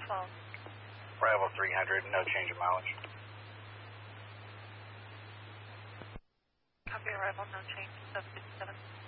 phone. Arrival 300, no change of mileage. Copy arrival, no change, 767.